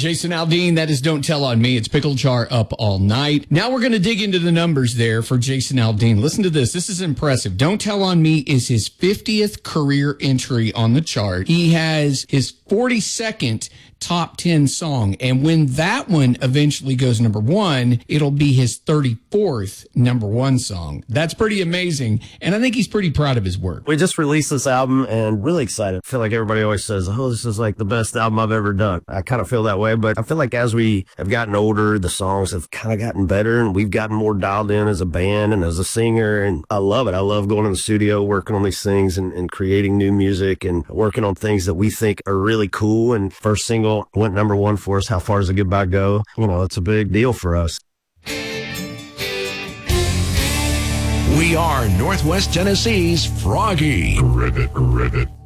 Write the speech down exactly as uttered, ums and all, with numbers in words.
Jason Aldean, that is Don't Tell on Me. It's Pickle Jar Up All Night. Now we're going to dig into the numbers there for Jason Aldean. Listen to this. This is impressive. Don't Tell on Me is his fiftieth career entry on the chart. He has his forty-second top ten song. And when that one eventually goes number one, it'll be his thirty-fourth number one song. That's pretty amazing. And I think he's pretty proud of his work. We just released this album and really excited. I feel like everybody always says, oh, this is like the best album I've ever done. I kind of feel that way, but I feel like as we have gotten older, the songs have kind of gotten better and we've gotten more dialed in as a band and as a singer. And I love it. I love going in the studio, working on these things and, and creating new music and working on things that we think are really cool. And first single went number one for us. How Far Does a Goodbye Go? You know, it's a big deal for us. We are Northwest Tennessee's Froggy. Ribbit, ribbit.